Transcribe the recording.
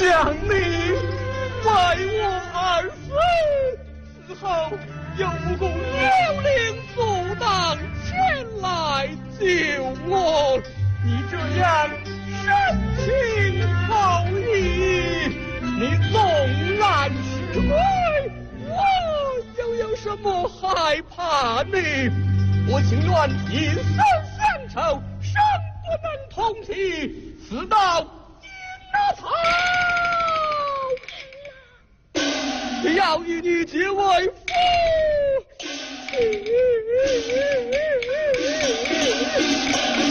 将你为我而死，死后有无辜有灵阻挡前来救我，你这样深情厚谊，你纵然是鬼，我又有什么害怕呢？我情愿一生相仇，生不能同体，死到阴那草，要与你结为夫妻。